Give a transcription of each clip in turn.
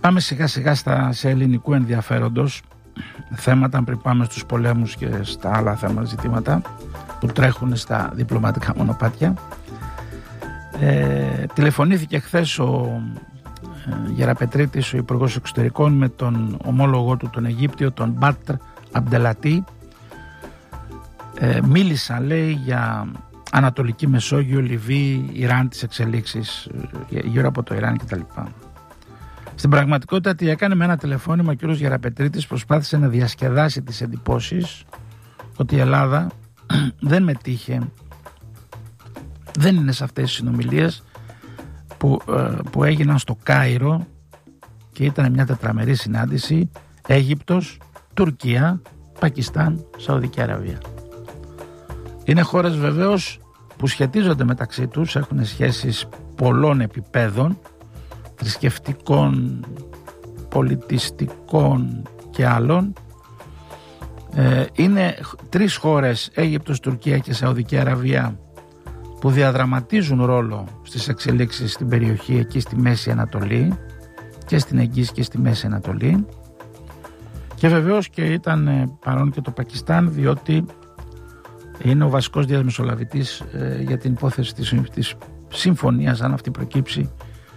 Πάμε σιγά σιγά σε ελληνικού ενδιαφέροντος θέματα, πριν πάμε στους πολέμους και στα άλλα θέματα, ζητήματα που τρέχουν στα διπλωματικά μονοπάτια. Τηλεφωνήθηκε χθες ο Γεραπετρίτης, ο Υπουργός Εξωτερικών, με τον ομόλογό του τον Αιγύπτιο, τον Μπάτρ Αμπντελατή. Μίλησαν, λέει, για Ανατολική Μεσόγειο, Λιβύη, Ιράν, τις εξελίξεις γύρω από το Ιράν κτλ. Στην πραγματικότητα τι έκανε? Με ένα τηλεφώνημα ο κ. Γεραπετρίτης προσπάθησε να διασκεδάσει τις εντυπώσεις ότι η Ελλάδα δεν μετήχε, δεν είναι σε αυτές τις συνομιλίες που έγιναν στο Κάιρο και ήταν μια τετραμερή συνάντηση Αίγυπτος, Τουρκία, Πακιστάν, Σαουδική Αραβία. Είναι χώρες βεβαίως που σχετίζονται μεταξύ τους, έχουν σχέσεις πολλών επιπέδων, θρησκευτικών, πολιτιστικών και άλλων. Είναι τρεις χώρες, Αίγυπτος, Τουρκία και Σαουδική Αραβία, που διαδραματίζουν ρόλο στις εξελίξεις στην περιοχή εκεί στη Μέση Ανατολή και στην Αιγύη και στη Μέση Ανατολή. Και βεβαίως και ήταν παρόν και το Πακιστάν, διότι είναι ο βασικός διαμεσολαβητής για την υπόθεση της συμφωνίας, αν αυτή προκύψει,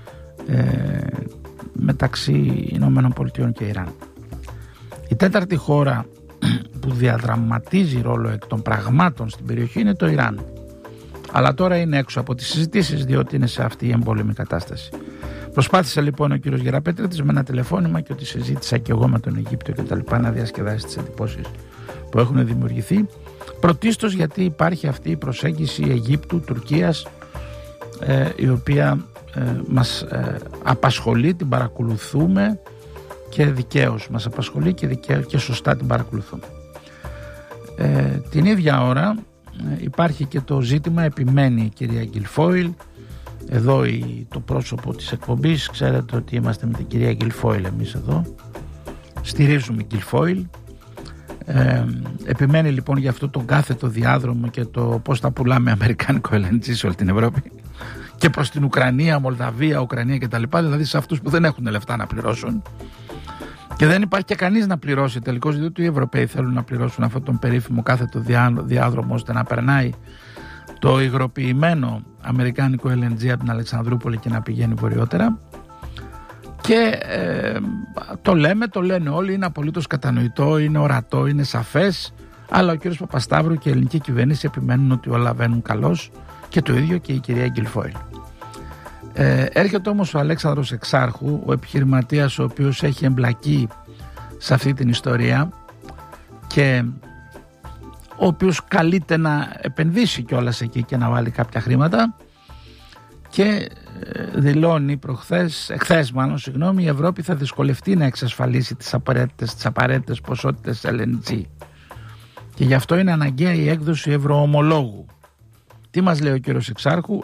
μεταξύ Ηνωμένων Πολιτειών και Ιράν. Η τέταρτη χώρα που διαδραματίζει ρόλο εκ των πραγμάτων στην περιοχή είναι το Ιράν, αλλά τώρα είναι έξω από τις συζητήσεις, διότι είναι σε αυτή η εμπόλεμη κατάσταση. Προσπάθησε λοιπόν ο κύριος Γεραπέτριτης με ένα τηλεφώνημα, και ότι συζήτησα και εγώ με τον Αιγύπτιο και τα λοιπά, να διασκεδάσει τις εντυπώσεις που έχουν δημιουργηθεί, πρωτίστως γιατί υπάρχει αυτή η προσέγγιση Αιγύπτου, Τουρκίας, η οποία μας απασχολεί, την παρακολουθούμε και δικαίως μας απασχολεί και σωστά την παρακολουθούμε. Την ίδια ώρα υπάρχει και το ζήτημα, επιμένει η κυρία Γκιλφόιλ, εδώ το πρόσωπο της εκπομπής, ξέρετε ότι είμαστε με την κυρία Γκιλφόιλ εμείς εδώ, στηρίζουμε Γκιλφόιλ. Επιμένει λοιπόν για αυτό τον κάθετο διάδρομο και το πώς θα πουλάμε αμερικάνικο LNG σε όλη την Ευρώπη και προς την Ουκρανία, Μολδαβία, Ουκρανία κτλ. Δηλαδή σε αυτούς που δεν έχουν λεφτά να πληρώσουν, και δεν υπάρχει και κανείς να πληρώσει τελικώς, διότι οι Ευρωπαίοι θέλουν να πληρώσουν αυτόν τον περίφημο κάθετο διάδρομο, ώστε να περνάει το υγροποιημένο αμερικάνικο LNG από την Αλεξανδρούπολη και να πηγαίνει βορειότερα. Και το λένε όλοι, είναι απολύτως κατανοητό, είναι ορατό, είναι σαφές, αλλά ο κύριος Παπασταύρου και η ελληνική κυβέρνηση επιμένουν ότι όλα βαίνουν καλώς, και το ίδιο και η κυρία Γκιλφόιλ. Έρχεται όμως ο Αλέξανδρος Εξάρχου, ο επιχειρηματίας ο οποίος έχει εμπλακεί σε αυτή την ιστορία και ο οποίος καλείται να επενδύσει κιόλας εκεί και να βάλει κάποια χρήματα, και δηλώνει εχθές η Ευρώπη θα δυσκολευτεί να εξασφαλίσει τις απαραίτητες ποσότητες LNG, και γι' αυτό είναι αναγκαία η έκδοση ευρωομολόγου. Τι μας λέει ο κύριος Εξάρχου?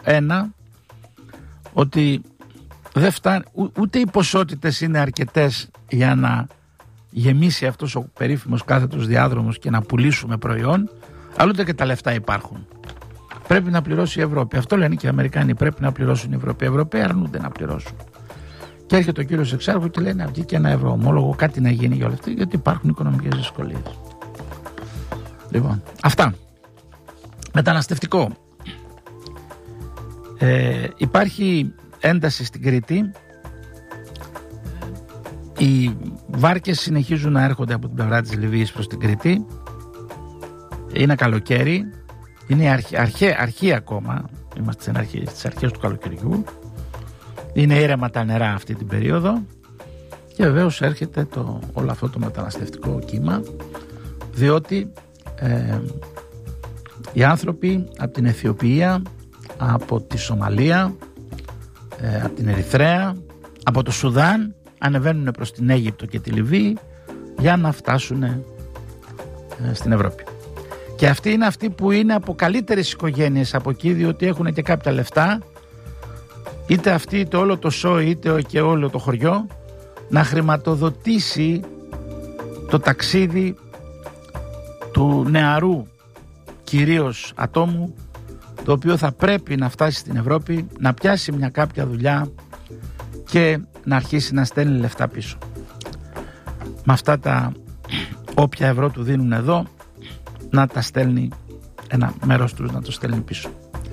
Ότι δεν φτάνει, ούτε οι ποσότητες είναι αρκετές για να γεμίσει αυτός ο περίφημος κάθετος διάδρομος και να πουλήσουμε προϊόν, αλλά ούτε και τα λεφτά υπάρχουν. Πρέπει να πληρώσει η Ευρώπη. Αυτό λένε και οι Αμερικάνοι, πρέπει να πληρώσουν οι Ευρωπαίοι. Οι Ευρωπαίοι αρνούνται να πληρώσουν. Και έρχεται ο κύριος Εξάρχου και λέει να βγει και ένα ευρωομόλογο, κάτι να γίνει για όλα αυτά, γιατί υπάρχουν οικονομικές δυσκολίες. Λοιπόν, αυτά. Μεταναστευτικό. Υπάρχει ένταση στην Κρήτη. Οι βάρκες συνεχίζουν να έρχονται από την πλευρά της Λιβύης προς την Κρήτη. Είναι καλοκαίρι. Είναι αρχή ακόμα. Είμαστε στις αρχές του καλοκαιριού. Είναι ήρεμα τα νερά αυτή την περίοδο. Και βεβαίως έρχεται όλο αυτό το μεταναστευτικό κύμα, διότι οι άνθρωποι από την Αιθιοπία, από τη Σομαλία, από την Ερυθρέα, από το Σουδάν ανεβαίνουν προς την Αίγυπτο και τη Λιβύη για να φτάσουν στην Ευρώπη. Και αυτοί είναι αυτοί που είναι από καλύτερες οικογένειες από εκεί, διότι έχουν και κάποια λεφτά, είτε αυτοί είτε όλο το σόι είτε και όλο το χωριό, να χρηματοδοτήσει το ταξίδι του νεαρού κυρίως ατόμου, το οποίο θα πρέπει να φτάσει στην Ευρώπη, να πιάσει μια κάποια δουλειά και να αρχίσει να στέλνει λεφτά πίσω. Με αυτά τα όποια ευρώ του δίνουν εδώ, να τα στέλνει, ένα μέρος τους να το στέλνει πίσω.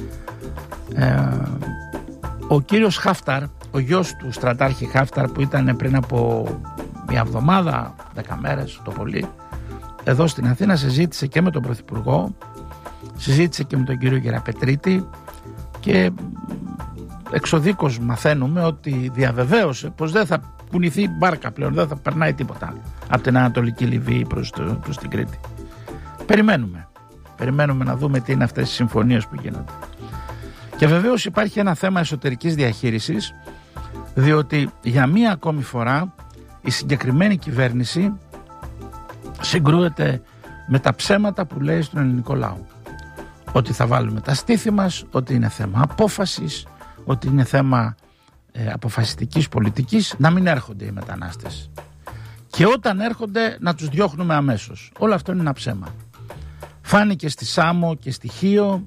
Ο κύριος Χάφταρ, ο γιος του στρατάρχη Χάφταρ, που ήταν πριν από μια εβδομάδα, 10 μέρες το πολύ, εδώ στην Αθήνα συζήτησε και με τον Πρωθυπουργό, συζήτησε και με τον κύριο Γεραπετρίτη και εξοδίκως μαθαίνουμε ότι διαβεβαίωσε πως δεν θα κουνηθεί μπάρκα πλέον, δεν θα περνάει τίποτα από την Ανατολική Λιβύη προς την Κρήτη. Περιμένουμε να δούμε τι είναι αυτές οι συμφωνίες που γίνονται. Και βεβαίως υπάρχει ένα θέμα εσωτερικής διαχείρισης, διότι για μία ακόμη φορά η συγκεκριμένη κυβέρνηση συγκρούεται με τα ψέματα που λέει στον ελληνικό λαό. Ότι θα βάλουμε τα στήθη μας, ότι είναι θέμα απόφασης, ότι είναι θέμα αποφασιστικής πολιτικής, να μην έρχονται οι μετανάστες. Και όταν έρχονται να τους διώχνουμε αμέσως. Όλο αυτό είναι ένα ψέμα. Φάνηκε στη Σάμο και στη Χίο,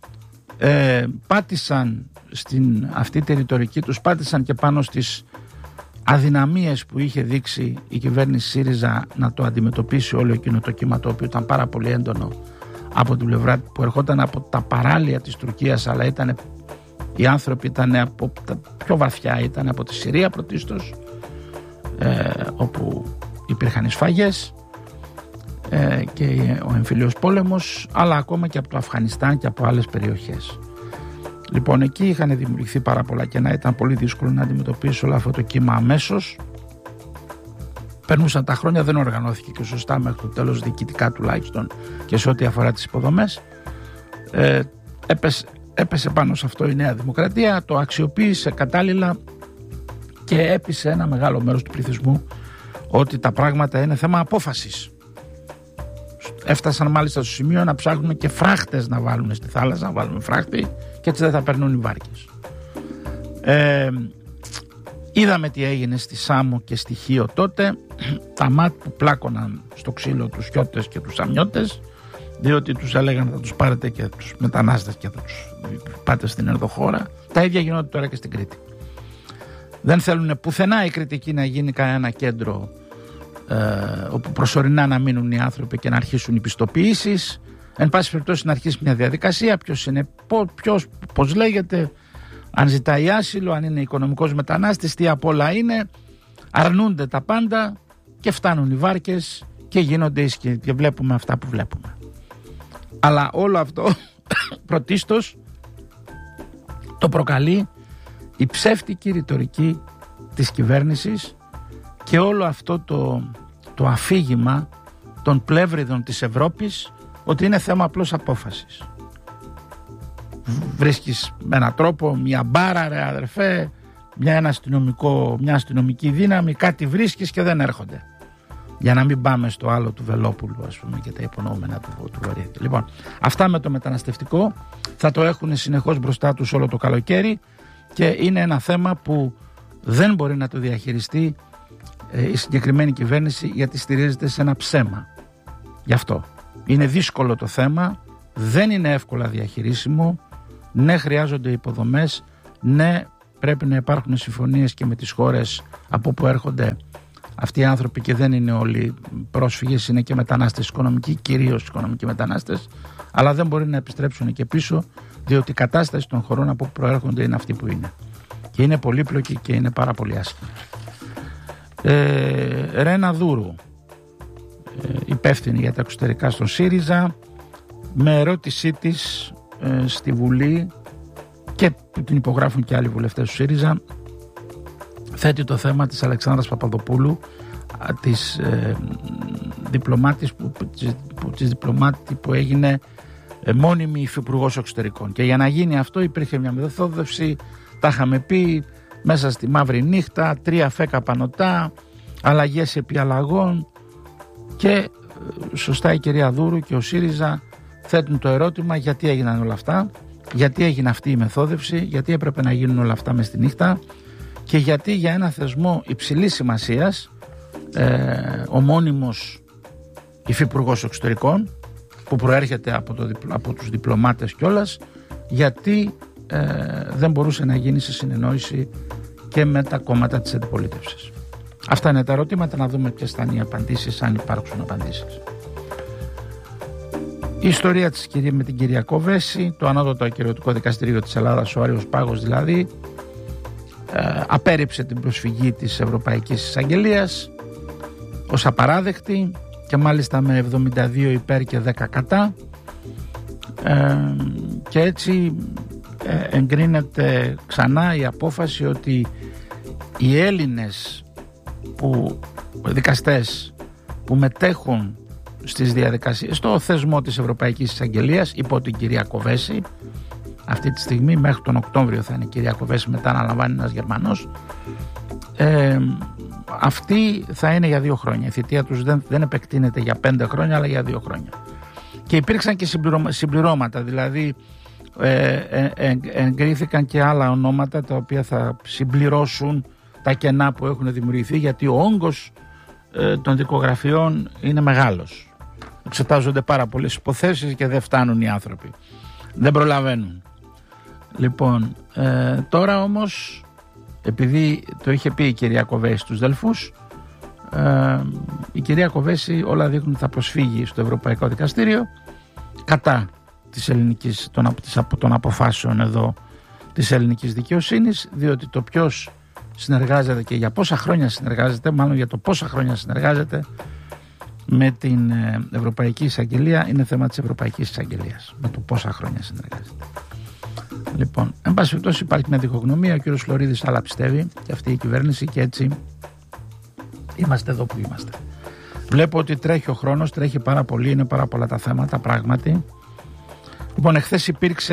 πάτησαν στην αυτή τη ρητορική τους, πάτησαν και πάνω στις αδυναμίες που είχε δείξει η κυβέρνηση ΣΥΡΙΖΑ να το αντιμετωπίσει όλο εκείνο το κύμα, το οποίο ήταν πάρα πολύ έντονο από την πλευρά που ερχόταν από τα παράλια της Τουρκίας, αλλά οι άνθρωποι ήταν από τα πιο βαθιά, ήταν από τη Συρία πρωτίστως, όπου υπήρχαν οι σφαγές και ο εμφυλίος πόλεμος, αλλά ακόμα και από το Αφγανιστάν και από άλλες περιοχές. Λοιπόν, εκεί είχαν δημιουργηθεί πάρα πολλά κενά, ήταν πολύ δύσκολο να αντιμετωπίσει όλο αυτό το κύμα αμέσως. Περνούσαν τα χρόνια, δεν οργανώθηκε και σωστά μέχρι το τέλος, διοικητικά τουλάχιστον και σε ό,τι αφορά τις υποδομές. Έπεσε πάνω σε αυτό η Νέα Δημοκρατία, το αξιοποίησε κατάλληλα και έπεισε ένα μεγάλο μέρος του πληθυσμού ότι τα πράγματα είναι θέμα απόφασης. Έφτασαν μάλιστα στο σημείο να ψάχνουν και φράχτες να βάλουν στη θάλασσα, να βάλουμε φράχτη και έτσι δεν θα περνούν οι βάρκες. Είδαμε τι έγινε στη Σάμο και στη Χίο τότε, τα ΜΑΤ που πλάκωναν στο ξύλο τους Χιώτες και τους Αμιώτες, διότι τους έλεγαν θα τους πάρετε και τους μετανάστες και θα τους πάτε στην ενδοχώρα. Τα ίδια γινόνται τώρα και στην Κρήτη. Δεν θέλουν πουθενά οι Κρητικοί να γίνει κανένα κέντρο όπου προσωρινά να μείνουν οι άνθρωποι και να αρχίσουν οι πιστοποιήσεις. Εν πάση περιπτώσει να αρχίσει μια διαδικασία, ποιος είναι, πώς λέγεται, αν ζητάει άσυλο, αν είναι οικονομικός μετανάστης, τι απ' όλα είναι. Αρνούνται τα πάντα και φτάνουν οι βάρκες και γίνονται και βλέπουμε αυτά που βλέπουμε. Αλλά όλο αυτό πρωτίστως το προκαλεί η ψεύτικη ρητορική της κυβέρνησης και όλο αυτό το αφήγημα των πλεύριδων της Ευρώπης ότι είναι θέμα απλώς απόφασης. Βρίσκεις με έναν τρόπο μια μπάρα, ρε αδερφέ, μια αστυνομική δύναμη, κάτι βρίσκεις και δεν έρχονται. Για να μην πάμε στο άλλο του Βελόπουλου, ας πούμε, και τα υπονοούμενα του Βορύδη. Λοιπόν, αυτά με το μεταναστευτικό θα το έχουν συνεχώς μπροστά τους όλο το καλοκαίρι και είναι ένα θέμα που δεν μπορεί να το διαχειριστεί η συγκεκριμένη κυβέρνηση, γιατί στηρίζεται σε ένα ψέμα. Γι' αυτό είναι δύσκολο το θέμα, δεν είναι εύκολα διαχειρίσιμο. Ναι, χρειάζονται υποδομές, ναι, πρέπει να υπάρχουν συμφωνίες και με τις χώρες από που έρχονται αυτοί οι άνθρωποι και δεν είναι όλοι πρόσφυγες, είναι και μετανάστες οικονομικοί, κυρίως οικονομικοί μετανάστες, αλλά δεν μπορεί να επιστρέψουν και πίσω, διότι η κατάσταση των χωρών από που προέρχονται είναι αυτή που είναι. Και είναι πολύπλοκη και είναι πάρα πολύ άσχημη. Ρένα Δούρου, υπεύθυνη για τα εξωτερικά στον ΣΥΡΙΖΑ, με ερώτησή της στη Βουλή και που την υπογράφουν και άλλοι βουλευτές του ΣΥΡΙΖΑ, θέτει το θέμα της Αλεξάνδρας Παπαδοπούλου, της διπλωμάτη που έγινε μόνιμη υφυπουργός εξωτερικών. Και για να γίνει αυτό υπήρχε μια μεθόδευση, τα είχαμε πει, μέσα στη μαύρη νύχτα, 3 φέκα πανωτά, αλλαγές επί αλλαγών, και σωστά η κυρία Δούρου και ο ΣΥΡΙΖΑ θέτουν το ερώτημα γιατί έγιναν όλα αυτά, γιατί έγινε αυτή η μεθόδευση, γιατί έπρεπε να γίνουν όλα αυτά μες στη νύχτα και γιατί για ένα θεσμό υψηλής σημασίας, ο μόνιμος υφυπουργός εξωτερικών που προέρχεται από τους διπλωμάτες κιόλας, γιατί δεν μπορούσε να γίνει σε συνεννόηση και με τα κόμματα της αντιπολίτευσης. Αυτά είναι τα ερωτήματα, να δούμε ποιες θα είναι οι απαντήσεις, αν υπάρξουν απαντήσεις. Η ιστορία της με την κυρία Κοβέση, το Ανώτατο Ακυρωτικό Δικαστήριο της Ελλάδας, ο Άριος Πάγος δηλαδή, απέρριψε την προσφυγή της Ευρωπαϊκής Εισαγγελίας ως απαράδεκτη και μάλιστα με 72 υπέρ και 10 κατά, και έτσι εγκρίνεται ξανά η απόφαση ότι οι Έλληνες δικαστές που μετέχουν στις διαδικασίες, στο θεσμό της Ευρωπαϊκής Εισαγγελίας υπό την κυρία Κοβέση, αυτή τη στιγμή μέχρι τον Οκτώβριο θα είναι η κυρία Κοβέση, μετά αναλαμβάνει ένας Γερμανός, αυτή θα είναι για 2 χρόνια. Η θητεία τους δεν επεκτείνεται για 5 χρόνια αλλά για 2 χρόνια. Και υπήρξαν και συμπληρώματα, δηλαδή εγκρίθηκαν και άλλα ονόματα τα οποία θα συμπληρώσουν τα κενά που έχουν δημιουργηθεί, γιατί ο όγκος των δικογραφιών είναι μεγάλος. Εξετάζονται πάρα πολλές υποθέσεις και δεν φτάνουν οι άνθρωποι, δεν προλαβαίνουν. Λοιπόν, τώρα όμως, επειδή το είχε πει η κυρία Κοβέση στους Δελφούς, η κυρία Κοβέση όλα δείχνουν θα προσφύγει στο Ευρωπαϊκό Δικαστήριο κατά της ελληνικής, των αποφάσεων εδώ της ελληνικής δικαιοσύνης, διότι το ποιος συνεργάζεται και για πόσα χρόνια συνεργάζεται, μάλλον για το πόσα χρόνια συνεργάζεται με την Ευρωπαϊκή Εισαγγελία, είναι θέμα της Ευρωπαϊκής Εισαγγελίας, με το πόσα χρόνια συνεργάζεται. Λοιπόν, εν πάση περιπτώσει υπάρχει μια διχογνωμία, ο κύριος Φλωρίδης άλλα πιστεύει και αυτή η κυβέρνηση, και έτσι είμαστε εδώ που είμαστε. Βλέπω ότι τρέχει ο χρόνος, τρέχει πάρα πολύ, είναι πάρα πολλά τα θέματα πράγματι. Λοιπόν, εχθές υπήρξε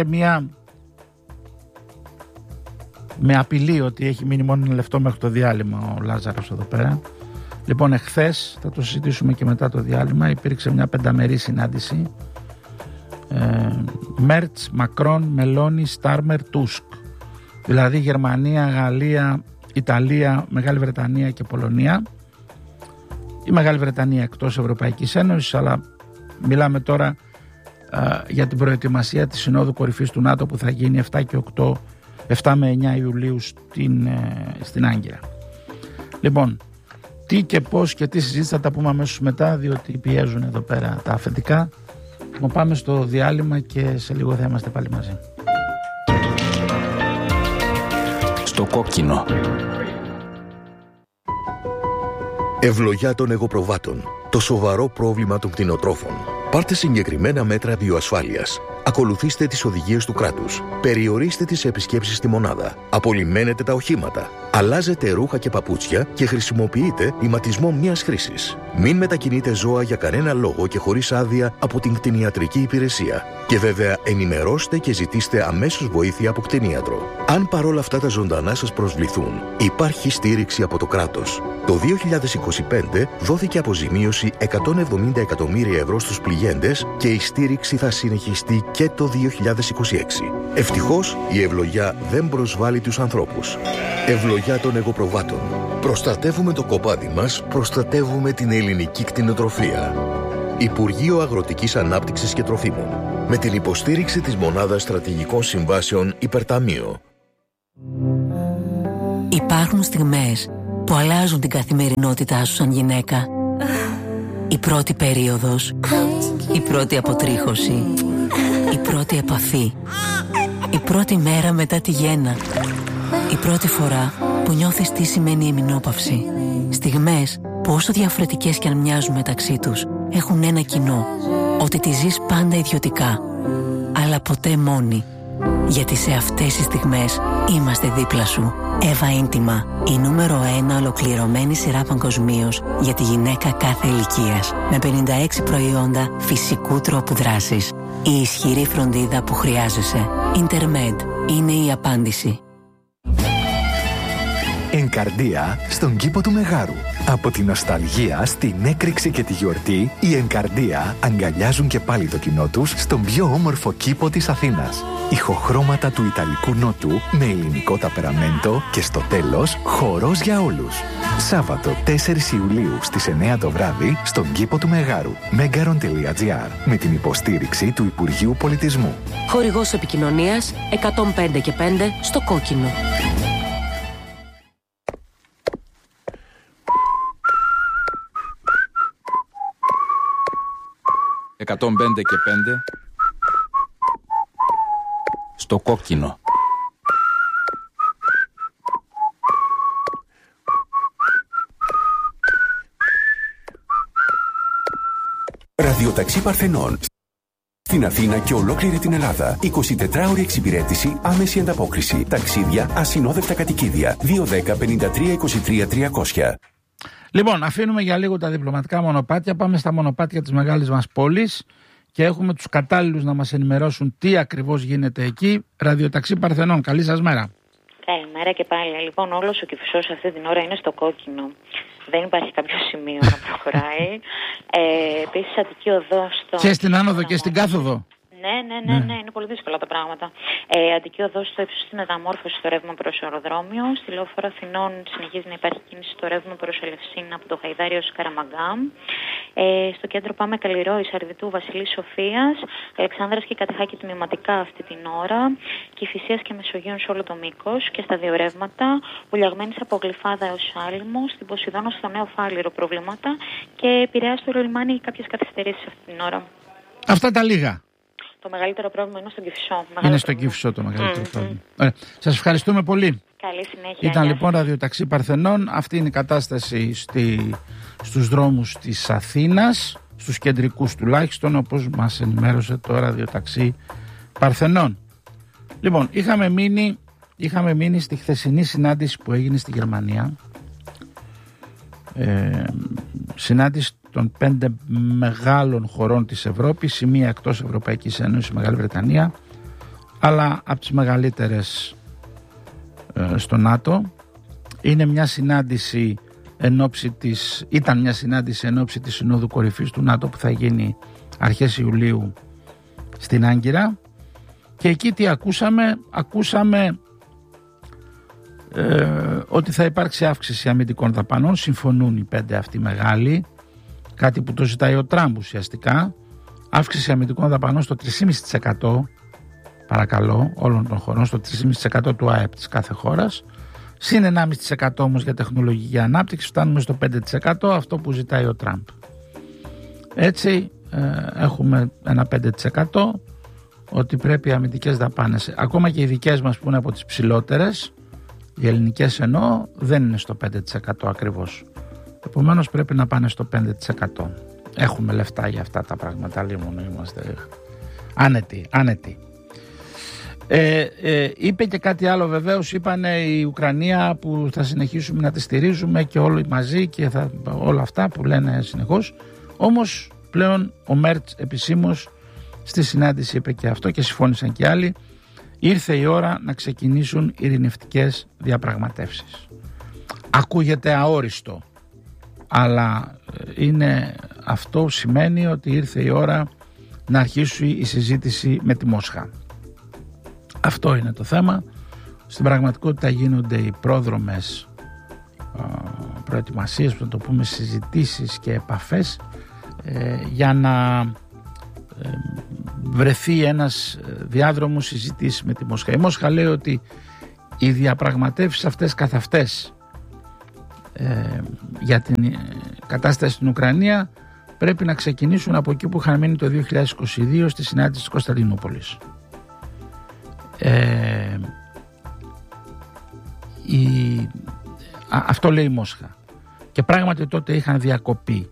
με απειλή ότι έχει μείνει μόνο 1 λεπτό μέχρι το διάλειμμα ο Λάζαρος εδώ πέρα. Λοιπόν, εχθές, θα το συζητήσουμε και μετά το διάλειμμα, υπήρξε μια 5μερή συνάντηση Μέρτς, Μακρόν, Μελώνη, Στάρμερ, Τούσκ, δηλαδή Γερμανία, Γαλλία, Ιταλία, Μεγάλη Βρετανία και Πολωνία. Η Μεγάλη Βρετανία εκτός Ευρωπαϊκής Ένωσης, αλλά μιλάμε τώρα για την προετοιμασία της Συνόδου Κορυφής του ΝΑΤΟ που θα γίνει 7 με 9 Ιουλίου στην Άγκυρα. Λοιπόν, τι και πώς και τι συζήτηση θα τα πούμε αμέσως μετά, διότι πιέζουν εδώ πέρα τα αφεντικά. Πάμε στο διάλειμμα και σε λίγο θα είμαστε πάλι μαζί. Στο κόκκινο. Ευλογιά των εγωπροβάτων. Το σοβαρό πρόβλημα των κτηνοτρόφων. Πάρτε συγκεκριμένα μέτρα βιοασφάλειας. Ακολουθήστε τις οδηγίες του κράτους. Περιορίστε τις επισκέψεις στη μονάδα. Απολυμμένετε τα οχήματα. Αλλάζετε ρούχα και παπούτσια και χρησιμοποιείτε ηματισμό μιας χρήσης. Μην μετακινείτε ζώα για κανένα λόγο και χωρίς άδεια από την κτηνιατρική υπηρεσία. Και βέβαια ενημερώστε και ζητήστε αμέσως βοήθεια από κτηνίατρο. Αν παρόλα αυτά τα ζωντανά σας προσβληθούν, υπάρχει στήριξη από το κράτος. Το 2025 δόθηκε αποζημίωση 170 εκατομμύρια ευρώ στους πληγέντες και η στήριξη θα συνεχιστεί και το 2026. Ευτυχώς η ευλογιά δεν προσβάλλει τους ανθρώπους. Ευλογιά των εγωπροβάτων. Προστατεύουμε το κοπάδι μας, προστατεύουμε την ελληνική κτηνοτροφία. Υπουργείο Αγροτικής Ανάπτυξης και Τροφίμων. Με την υποστήριξη της Μονάδας Στρατηγικών Συμβάσεων Υπερταμείο. Υπάρχουν στιγμές που αλλάζουν την καθημερινότητά σου σαν γυναίκα. Η πρώτη περίοδος, η πρώτη αποτρίχωση, η πρώτη επαφή, η πρώτη μέρα μετά τη γέννα, η πρώτη φορά που νιώθεις τι σημαίνει εμεινόπαυση. Στιγμές που όσο διαφορετικές κι αν μοιάζουν μεταξύ τους, έχουν ένα κοινό, ότι τη ζεις πάντα ιδιωτικά, αλλά ποτέ μόνη. Γιατί σε αυτές τις στιγμές είμαστε δίπλα σου. Εύα Ίντιμα, η νούμερο 1 ολοκληρωμένη σειρά παγκοσμίως για τη γυναίκα κάθε ηλικίας. Με 56 προϊόντα φυσικού τρόπου δράσης. Η ισχυρή φροντίδα που χρειάζεσαι. Intermed είναι η απάντηση. Ενκαρδία στον κήπο του Μεγάρου. Από τη νοσταλγία στην έκρηξη και τη γιορτή, οι Ενκαρδία αγκαλιάζουν και πάλι το κοινό τους στον πιο όμορφο κήπο της Αθήνας. Ηχοχρώματα του Ιταλικού Νότου με ελληνικό ταπεραμέντο και στο τέλος χορός για όλους. Σάββατο 4 Ιουλίου στις 9 το βράδυ στον κήπο του Μεγάρου. Megaron.gr με την υποστήριξη του Υπουργείου Πολιτισμού. Χορηγός επικοινωνίας 105 και 5 στο κόκκινο. 105 και 5 στο κόκκινο. Ραδιοταξί Παρθενών. Στην Αθήνα και ολόκληρη την Ελλάδα. 24ωρη εξυπηρέτηση, άμεση ανταπόκριση. Ταξίδια, ασυνόδευτα κατοικίδια. 210-53-23-300. Λοιπόν, αφήνουμε για λίγο τα διπλωματικά μονοπάτια. Πάμε στα μονοπάτια της μεγάλης μας πόλης και έχουμε τους κατάλληλους να μας ενημερώσουν τι ακριβώς γίνεται εκεί. Ραδιοταξί Παρθενών, καλή σας μέρα. Καλημέρα και πάλι. Λοιπόν, όλος ο Κηφισός αυτή την ώρα είναι στο κόκκινο. Δεν υπάρχει κάποιο σημείο να προχωράει. Επίσης, Αττική Οδός. Και στην άνοδο και στην κάθοδο. Ναι, είναι πολύ δύσκολα τα πράγματα. Αττική Οδός στο ύψος της μεταμόρφωσης στο ρεύμα προς αεροδρόμιο. Στη Λεωφόρο Αθηνών συνεχίζει να υπάρχει κίνηση στο ρεύμα προς Ελευσίνα από το Χαϊδάρι ως Καραμαγκά. Στο κέντρο πάμε Καλλιρόη, Σαρδιτού, Βασιλής Σοφίας, Αλεξάνδρας και Κατεχάκη τμηματικά αυτή την ώρα. Κηφισίας και Μεσογείων σε όλο το μήκος και στα δύο ρεύματα. Βουλιαγμένης από Γλυφάδα έως Άλυμο. Στην Ποσειδώνα στο Νέο Φάληρο προβλήματα. Και Πειραιά στο λιμάνι κάποιες καθυστερήσεις αυτή την ώρα. Αυτά τα λίγα. Το μεγαλύτερο πρόβλημα είναι στον Κηφισό. Είναι στον Κηφισό το μεγαλύτερο πρόβλημα. Σας ευχαριστούμε πολύ. Καλή συνέχεια. Ήταν λοιπόν Ραδιοταξί Παρθενών. Αυτή είναι η κατάσταση στους δρόμους της Αθήνας, στους κεντρικούς τουλάχιστον, όπως μας ενημέρωσε το Ραδιοταξί Παρθενών. Λοιπόν, είχαμε μείνει στη χθεσινή συνάντηση που έγινε στη Γερμανία. Συνάντηση των 5 μεγάλων χωρών της Ευρώπης, η μία εκτός Ευρωπαϊκής Ένωσης, η Μεγάλη Βρετανία, αλλά από τις μεγαλύτερες στο ΝΑΤΟ. Ήταν μια συνάντηση εν ώψη της Συνόδου Κορυφής του ΝΑΤΟ που θα γίνει αρχές Ιουλίου στην Άγκυρα. Και εκεί τι ακούσαμε ότι θα υπάρξει αύξηση αμυντικών δαπανών. Συμφωνούν οι 5 αυτοί μεγάλοι, κάτι που το ζητάει ο Τραμπ ουσιαστικά. Αύξηση αμυντικών δαπανών στο 3,5%, παρακαλώ, όλων των χωρών, στο 3,5% του ΑΕΠ της κάθε χώρας. Συν 1,5% όμως για τεχνολογική ανάπτυξη, φτάνουμε στο 5%, αυτό που ζητάει ο Τραμπ. Έτσι έχουμε ένα 5% ότι πρέπει οι αμυντικές δαπάνες, ακόμα και οι δικές μας που είναι από τις ψηλότερες, οι ελληνικές εννοώ, δεν είναι στο 5% ακριβώς. Επομένως πρέπει να πάνε στο 5%. Έχουμε λεφτά για αυτά τα πράγματα, λίμωνο είμαστε άνετοι. Είπε και κάτι άλλο βεβαίως, είπανε η Ουκρανία που θα συνεχίσουμε να τη στηρίζουμε και όλοι μαζί και όλα αυτά που λένε συνεχώς. Όμως πλέον ο Μέρτς επισήμως στη συνάντηση είπε και αυτό και συμφώνησαν και άλλοι. Ήρθε η ώρα να ξεκινήσουν ειρηνευτικές διαπραγματεύσεις. Ακούγεται αόριστο, αλλά αυτό σημαίνει ότι ήρθε η ώρα να αρχίσει η συζήτηση με τη Μόσχα. Αυτό είναι το θέμα. Στην πραγματικότητα γίνονται οι πρόδρομες προετοιμασίες, που να το πούμε, συζητήσεις και επαφές για να βρεθεί ένας διάδρομος συζητήσεις με τη Μόσχα. Η Μόσχα λέει ότι οι διαπραγματεύσεις αυτές καθ' αυτές για την κατάσταση στην Ουκρανία πρέπει να ξεκινήσουν από εκεί που είχαν μείνει το 2022 στη συνάντηση της Κωνσταντινούπολης. Αυτό λέει η Μόσχα. Και πράγματι τότε είχαν διακοπεί.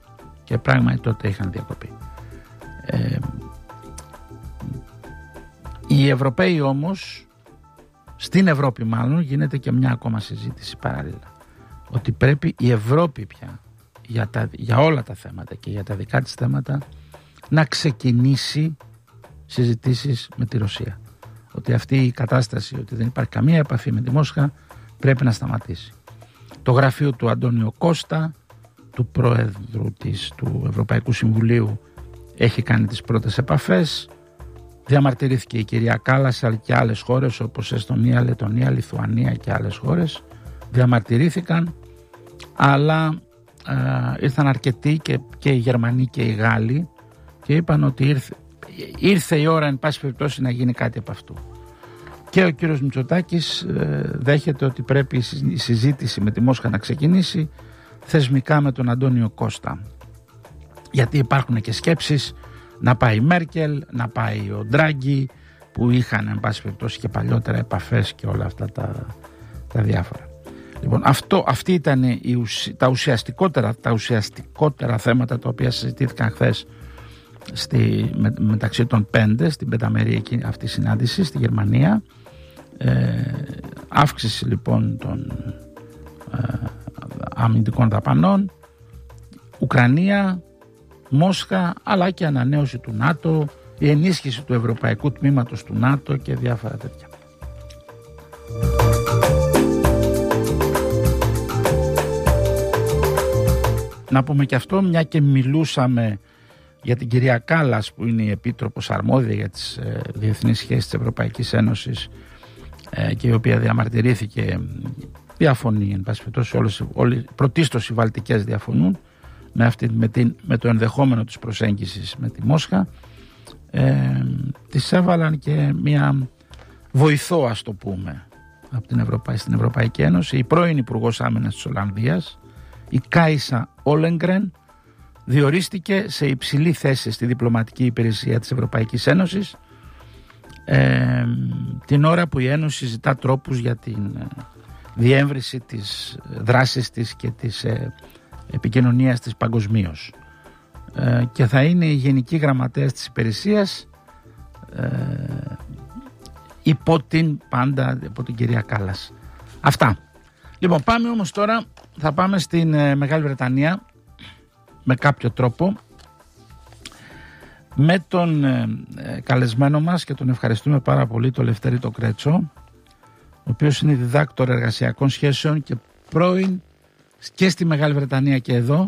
Οι Ευρωπαίοι όμως, στην Ευρώπη μάλλον, γίνεται και μια ακόμα συζήτηση παράλληλα. Ότι πρέπει η Ευρώπη πια για όλα τα θέματα και για τα δικά της θέματα να ξεκινήσει συζητήσεις με τη Ρωσία. Ότι αυτή η κατάσταση, ότι δεν υπάρχει καμία επαφή με τη Μόσχα, πρέπει να σταματήσει. Το γραφείο του Αντώνιο Κώστα, του Πρόεδρου του Ευρωπαϊκού Συμβουλίου, έχει κάνει τις πρώτες επαφές. Διαμαρτυρήθηκε η κυρία Κάλλας, αλλά και άλλες χώρες όπως Εστονία, Λετονία, Λιθουανία και άλλες χώρες διαμαρτυρήθηκαν, αλλά ήρθαν αρκετοί και οι Γερμανοί και οι Γάλλοι και είπαν ότι ήρθε η ώρα εν πάση περιπτώσει να γίνει κάτι από αυτού. Και ο κύριος Μητσοτάκης δέχεται ότι πρέπει η συζήτηση με τη Μόσχα να ξεκινήσει θεσμικά με τον Αντώνιο Κώστα, γιατί υπάρχουν και σκέψεις να πάει η Μέρκελ, να πάει ο Ντράγκη, που είχαν εν πάση περιπτώσει και παλιότερα επαφές και όλα αυτά τα διάφορα. Λοιπόν, αυτή ήταν τα ουσιαστικότερα θέματα τα οποία συζητήθηκαν χθες μεταξύ των 5 στην πενταμερή αυτή συνάντηση στη Γερμανία. Αύξηση λοιπόν των αμυντικών δαπανών, Ουκρανία, Μόσχα, αλλά και ανανέωση του ΝΑΤΟ, η ενίσχυση του ευρωπαϊκού τμήματος του ΝΑΤΟ και διάφορα τέτοια. Να πούμε και αυτό, μια και μιλούσαμε για την κυρία Κάλλας, που είναι η Επίτροπος αρμόδια για τις διεθνείς σχέσεις της Ευρωπαϊκής Ένωσης και η οποία διαμαρτυρήθηκε, διαφωνεί εν πάση περιπτώσει, όλοι πρωτίστως οι Βαλτικές διαφωνούν με το ενδεχόμενο της προσέγγισης με τη Μόσχα. Της έβαλαν και μια βοηθό, ας το πούμε, στην Ευρωπαϊκή Ένωση, η πρώην Υπουργός Άμυνας της Ολλανδίας, η Κάισα Όλεγκρεν, διορίστηκε σε υψηλή θέση στη διπλωματική υπηρεσία της Ευρωπαϊκής Ένωσης την ώρα που η Ένωση ζητά τρόπους για την διέμβρηση της δράσης της και της επικοινωνίας της παγκοσμίως, και θα είναι η Γενική Γραμματέας της υπηρεσίας υπό την κυρία Κάλλας. Αυτά. Λοιπόν, πάμε όμως τώρα, θα πάμε στην Μεγάλη Βρετανία με κάποιο τρόπο, με τον καλεσμένο μας, και τον ευχαριστούμε πάρα πολύ, τον Λευτέρη τον Κρέτσο, ο οποίος είναι διδάκτορ εργασιακών σχέσεων και πρώην και στη Μεγάλη Βρετανία και εδώ,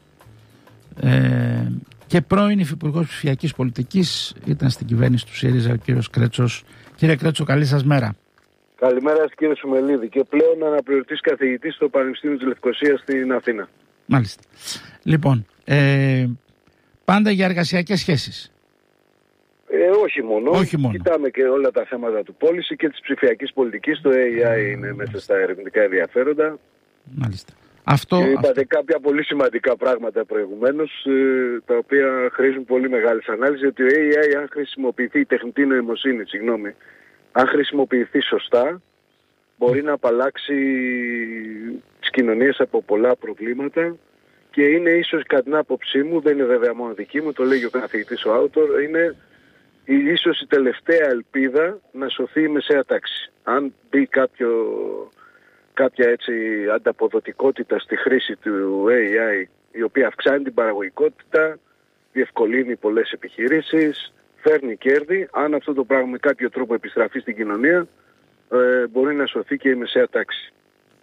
και πρώην υφυπουργός ψηφιακής πολιτικής, ήταν στην κυβέρνηση του ΣΥΡΙΖΑ ο κύριος Κρέτσος. Κύριε Κρέτσο, καλή σας μέρα. Καλημέρα σας κύριε Σουμελίδη, και πλέον αναπληρωτής καθηγητής στο Πανεπιστήμιο της Λευκωσίας στην Αθήνα. Μάλιστα. Λοιπόν, πάντα για εργασιακές σχέσεις. Όχι μόνο. Κοιτάμε και όλα τα θέματα του πώληση και της ψηφιακής πολιτικής. Το AI είναι μέσα στα ερευνητικά ενδιαφέροντα. Μάλιστα. Και είπατε κάποια πολύ σημαντικά πράγματα προηγουμένως, τα οποία χρήζουν πολύ μεγάλη ανάλυση, ότι το AI, αν χρησιμοποιηθεί, η τεχνητή νοημοσύνη, αν χρησιμοποιηθεί σωστά, μπορεί να απαλλάξει τις κοινωνίες από πολλά προβλήματα, και είναι ίσως, κατά την άποψή μου, δεν είναι βέβαια μόνο δική μου, το λέει ο καθηγητής ο Άουτορ, είναι ίσως η τελευταία ελπίδα να σωθεί η μεσαία τάξη. Αν μπει κάποια έτσι ανταποδοτικότητα στη χρήση του AI, η οποία αυξάνει την παραγωγικότητα, διευκολύνει πολλές επιχειρήσεις, φέρνει κέρδη, αν αυτό το πράγμα με κάποιο τρόπο επιστραφεί στην κοινωνία, μπορεί να σωθεί και η μεσαία τάξη.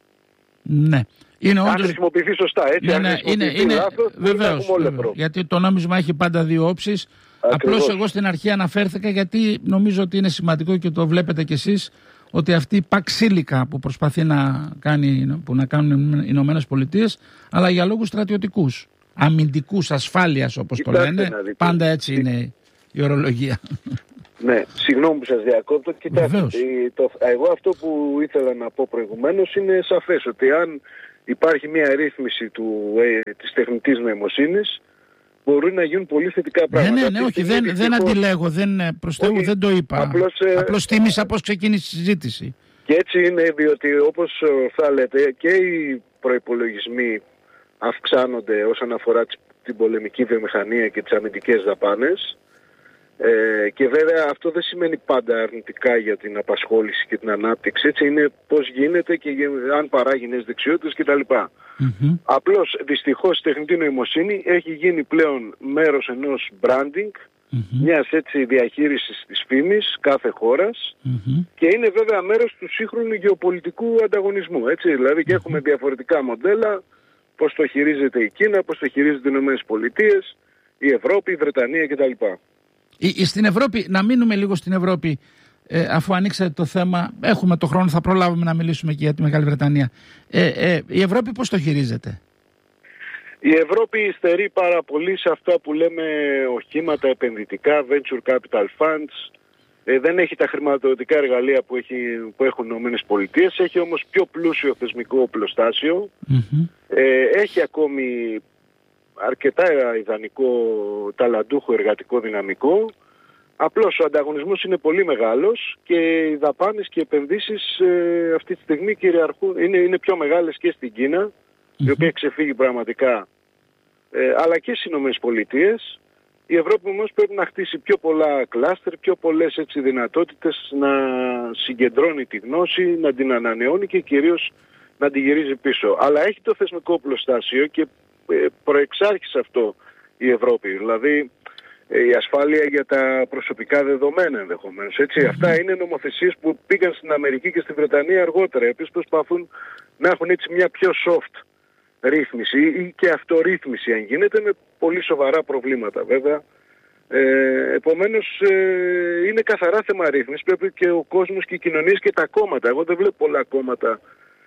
Ναι. Αν χρησιμοποιηθεί σωστά, έτσι. Αν χρησιμοποιηθεί λάθος, βεβαίως, γιατί το νόμισμα έχει πάντα δύο όψεις. Απλώς εγώ στην αρχή αναφέρθηκα, γιατί νομίζω ότι είναι σημαντικό και το βλέπετε κι εσείς, ότι αυτή η παξίλικα που προσπαθεί να κάνουν οι Ηνωμένες Πολιτείες, αλλά για λόγους στρατιωτικούς, αμυντικούς, ασφάλειας όπως το λένε, πάντα έτσι είναι η ορολογία. Ναι, συγγνώμη που σας διακόπτω. Κοιτάξτε, εγώ αυτό που ήθελα να πω προηγουμένως είναι σαφές, ότι αν υπάρχει μια ρύθμιση της τεχνητής νοημοσύνης, μπορεί να γίνουν πολύ θετικά πράγματα. Ναι, όχι, δεν αντιλέγω, προς Θεού δεν το είπα. Απλώς θύμισα πώς ξεκίνησε η συζήτηση. Και έτσι είναι, διότι όπως θα λέτε, και οι προϋπολογισμοί αυξάνονται όσον αφορά την πολεμική βιομηχανία και τις αμυντικές δαπάνες, και βέβαια αυτό δεν σημαίνει πάντα αρνητικά για την απασχόληση και την ανάπτυξη. Έτσι είναι πώς γίνεται και αν παράγει νέες δεξιότητες κτλ. Απλώς δυστυχώς η τεχνητή νοημοσύνη έχει γίνει πλέον μέρος ενός branding, μιας έτσι διαχείρισης της φήμης κάθε χώρας, και είναι βέβαια μέρος του σύγχρονου γεωπολιτικού ανταγωνισμού. Έτσι, δηλαδή, και έχουμε διαφορετικά μοντέλα, πώς το χειρίζεται η Κίνα, πώς το χειρίζεται οι Ηνωμένες Πολιτείες, η Ευρώπη, η Βρετανία κτλ. Στην Ευρώπη, να μείνουμε λίγο στην Ευρώπη, αφού ανοίξατε το θέμα, έχουμε το χρόνο, θα προλάβουμε να μιλήσουμε και για τη Μεγάλη Βρετανία. Η Ευρώπη πώς το χειρίζεται? Η Ευρώπη στερεί πάρα πολύ σε αυτά που λέμε οχήματα επενδυτικά, venture capital funds. Δεν έχει τα χρηματοδοτικά εργαλεία που έχουν οι Ηνωμένες Πολιτείες, έχει όμως πιο πλούσιο θεσμικό οπλοστάσιο. Έχει ακόμη αρκετά ιδανικό, ταλαντούχο εργατικό δυναμικό. Απλώς ο ανταγωνισμός είναι πολύ μεγάλος και οι δαπάνες και οι επενδύσεις αυτή τη στιγμή κυριαρχούν, είναι πιο μεγάλες και στην Κίνα, η οποία ξεφύγει πραγματικά, αλλά και στις Ηνωμένες Πολιτείες. Η Ευρώπη όμως πρέπει να χτίσει πιο πολλά κλάστερ, πιο πολλές δυνατότητες να συγκεντρώνει τη γνώση, να την ανανεώνει και κυρίως να την γυρίζει πίσω. Αλλά έχει το θεσμικό πλωστάσιο και προεξάρχισε αυτό η Ευρώπη. Δηλαδή η ασφάλεια για τα προσωπικά δεδομένα ενδεχομένως. Αυτά είναι νομοθεσίες που πήγαν στην Αμερική και στη Βρετανία αργότερα. Επίσης προσπαθούν να έχουν μια πιο soft ρύθμιση ή και αυτορύθμιση αν γίνεται, με πολύ σοβαρά προβλήματα βέβαια. Επομένως είναι καθαρά θέμα ρύθμιση. Πρέπει και ο κόσμος και οι κοινωνίες και τα κόμματα. Εγώ δεν βλέπω πολλά κόμματα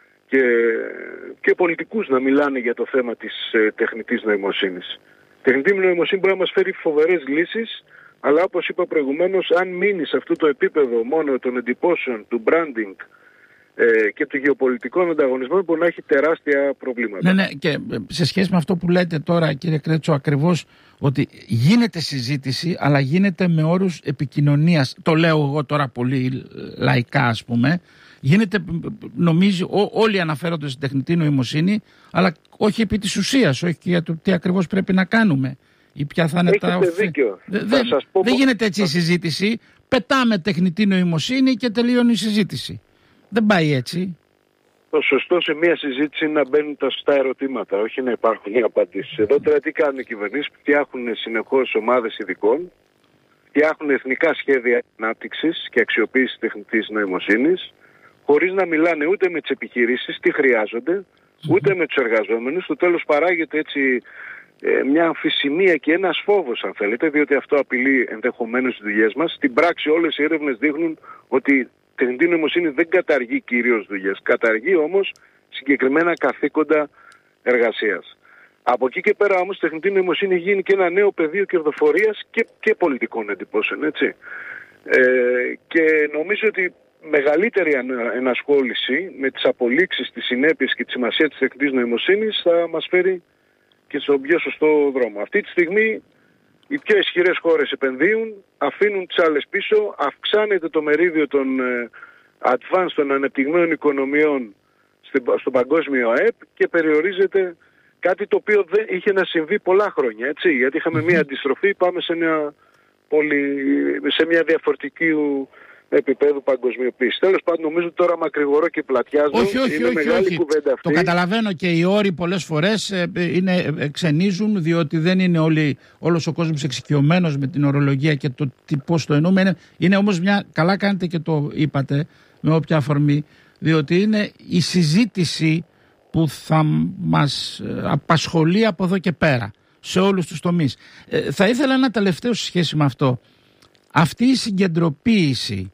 και πολιτικούς να μιλάνε για το θέμα της τεχνητής νοημοσύνης. Η τεχνητή νοημοσύνη μπορεί να μας φέρει φοβερές λύσεις, αλλά όπως είπα προηγουμένως, αν μείνει σε αυτό το επίπεδο μόνο των εντυπώσεων, του branding και του γεωπολιτικών ανταγωνισμών, μπορεί να έχει τεράστια προβλήματα. Ναι, και σε σχέση με αυτό που λέτε τώρα, κύριε Κρέτσο, ακριβώς ότι γίνεται συζήτηση, αλλά γίνεται με όρους επικοινωνίας. Το λέω εγώ τώρα πολύ λαϊκά, ας πούμε. Γίνεται, νομίζει, όλοι αναφέρονται στην τεχνητή νοημοσύνη, αλλά όχι επί της ουσίας, όχι για το τι ακριβώς πρέπει να κάνουμε ή ποια θα είναι τα ωφέλη. Δεν γίνεται έτσι η συζήτηση. Πετάμε τεχνητή νοημοσύνη και τελείωνε η συζήτηση. Δεν πάει έτσι. Το σωστό σε μια συζήτηση είναι να μπαίνουν τα σωστά ερωτήματα, όχι να υπάρχουν οι απαντήσεις. Εδώ τώρα τι κάνουν οι κυβερνήσεις, φτιάχνουν συνεχώς ομάδες ειδικών, φτιάχνουν εθνικά σχέδια ανάπτυξης και αξιοποίησης τεχνητής νοημοσύνης, χωρίς να μιλάνε ούτε με τις επιχειρήσεις τι χρειάζονται, ούτε με τους εργαζόμενους. Στο τέλος παράγεται έτσι μια αμφισημία και ένας φόβος, αν θέλετε, διότι αυτό απειλεί ενδεχομένως τις δουλειές μας. Στην πράξη όλες οι έρευνες δείχνουν ότι η τεχνητή νοημοσύνη δεν καταργεί κυρίως δουλειές, καταργεί όμως συγκεκριμένα καθήκοντα εργασίας. Από εκεί και πέρα όμως η τεχνητή νοημοσύνη γίνει και ένα νέο πεδίο κερδοφορίας και πολιτικών εντυπώσεων, έτσι. Και νομίζω ότι μεγαλύτερη ενασχόληση με τις απολύξεις, τις συνέπειες και τη σημασία της τεχνητής νοημοσύνης θα μας φέρει και στον πιο σωστό δρόμο. Αυτή τη στιγμή οι πιο ισχυρές χώρες επενδύουν, αφήνουν τις άλλες πίσω, αυξάνεται το μερίδιο των advanced, των ανεπτυγμένων οικονομιών στον παγκόσμιο ΑΕΠ και περιορίζεται κάτι το οποίο δεν είχε να συμβεί πολλά χρόνια, έτσι, γιατί είχαμε μια αντιστροφή, πάμε σε μια διαφορετική επίπεδου παγκοσμιοποίηση. Τέλος πάντων, νομίζω τώρα μακρηγορώ και πλατιάζω. Όχι, μεγάλη κουβέντα αυτή. Το καταλαβαίνω και οι όροι πολλές φορές ξενίζουν, διότι δεν είναι όλος ο κόσμος εξοικειωμένος με την ορολογία και το πώς το εννοούμε. Είναι όμως καλά κάνετε και το είπατε με όποια αφορμή, διότι είναι η συζήτηση που θα μας απασχολεί από εδώ και πέρα σε όλους τους τομείς. Θα ήθελα ένα τελευταίο σε σχέση με αυτό. Αυτή η συγκεντροποίηση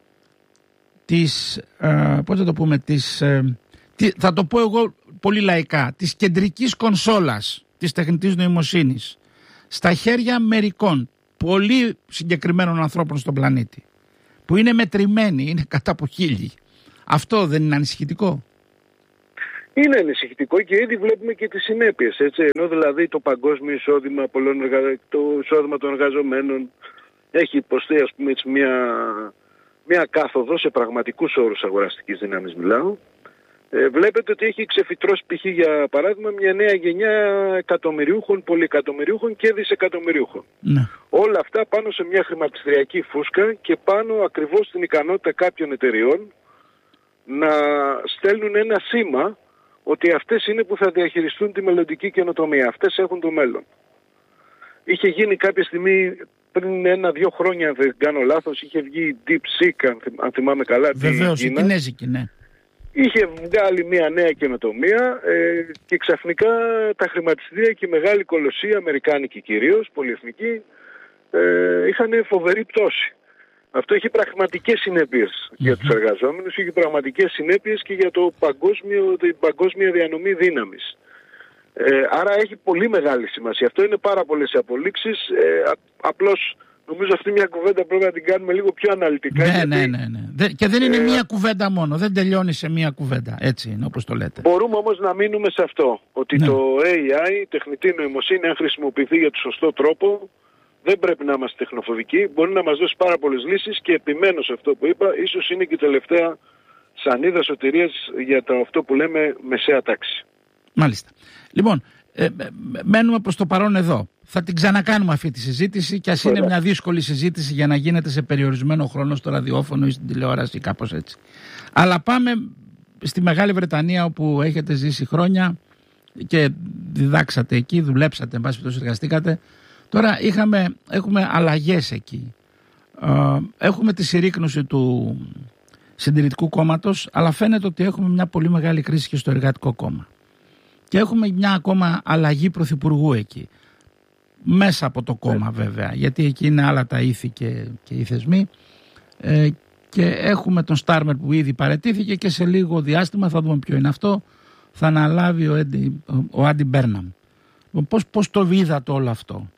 της, πώς θα το πούμε, θα το πω εγώ πολύ λαϊκά, της κεντρικής κονσόλας της τεχνητής νοημοσύνης στα χέρια μερικών πολύ συγκεκριμένων ανθρώπων στον πλανήτη, που είναι μετρημένοι, είναι κατά από χίλιοι. Αυτό δεν είναι ανησυχητικό? Είναι ανησυχητικό και ήδη βλέπουμε και τις συνέπειες, έτσι. Ενώ δηλαδή το παγκόσμιο εισόδημα το εισόδημα των εργαζομένων έχει υποστεί, ας πούμε, έτσι, μια κάθοδο σε πραγματικούς όρους αγοραστικής δύναμης μιλάω. Βλέπετε ότι έχει ξεφυτρώσει π.χ. για παράδειγμα μια νέα γενιά εκατομμυριούχων, πολυεκατομμυριούχων και δισεκατομμυριούχων. Ναι. Όλα αυτά πάνω σε μια χρηματιστηριακή φούσκα και πάνω ακριβώς στην ικανότητα κάποιων εταιριών να στέλνουν ένα σήμα ότι αυτές είναι που θα διαχειριστούν τη μελλοντική καινοτομία. Αυτές έχουν το μέλλον. Είχε γίνει κάποια στιγμή πριν 1-2 χρόνια, αν δεν κάνω λάθος, είχε βγει DeepSeek, αν θυμάμαι καλά. Βεβαίως, η Κινέζικη, ναι. Είχε βγάλει μια νέα καινοτομία και ξαφνικά τα χρηματιστήρια και η μεγάλη κολοσσία, αμερικάνικη κυρίως, πολυεθνική, είχαν φοβερή πτώση. Αυτό έχει πραγματικές συνέπειες για τους εργαζόμενους, έχει πραγματικές συνέπειες και για την παγκόσμια διανομή δύναμης. Άρα έχει πολύ μεγάλη σημασία. Αυτό είναι πάρα πολλές απολύξεις. Απλώς Νομίζω αυτή μια κουβέντα πρέπει να την κάνουμε λίγο πιο αναλυτικά. Ναι. Και δεν είναι μια κουβέντα μόνο, δεν τελειώνει σε μια κουβέντα. Έτσι είναι όπως το λέτε. Μπορούμε όμως να μείνουμε σε αυτό. Ότι το AI, η τεχνητή νοημοσύνη, αν χρησιμοποιηθεί για τον σωστό τρόπο, δεν πρέπει να είμαστε τεχνοφοβικοί. Μπορεί να μας δώσει πάρα πολλές λύσεις και επιμένω σε αυτό που είπα. Ίσως είναι και η τελευταία σανίδα σωτηρίας για αυτό που λέμε μεσαία τάξη. Μάλιστα. Λοιπόν, μένουμε προς το παρόν εδώ. Θα την ξανακάνουμε αυτή τη συζήτηση και ας είναι μια δύσκολη συζήτηση για να γίνεται σε περιορισμένο χρόνο στο ραδιόφωνο ή στην τηλεόραση, κάπως έτσι. Αλλά πάμε στη Μεγάλη Βρετανία, όπου έχετε ζήσει χρόνια και διδάξατε εκεί, δουλέψατε, εν πάση περιπτώσει εργαστήκατε. Τώρα έχουμε αλλαγές εκεί. Έχουμε τη συρρίκνωση του Συντηρητικού Κόμματος, αλλά φαίνεται ότι έχουμε μια πολύ μεγάλη κρίση και στο Εργατικό Κόμμα. Και έχουμε μια ακόμα αλλαγή πρωθυπουργού εκεί. Μέσα από το κόμμα βέβαια, γιατί εκεί είναι άλλα τα ήθη και οι θεσμοί. Και έχουμε τον Στάρμερ που ήδη παραιτήθηκε και σε λίγο διάστημα, θα δούμε ποιο είναι αυτό, θα αναλάβει ο Άντι Μπέρναμ. Πώς το είδατε όλο αυτό?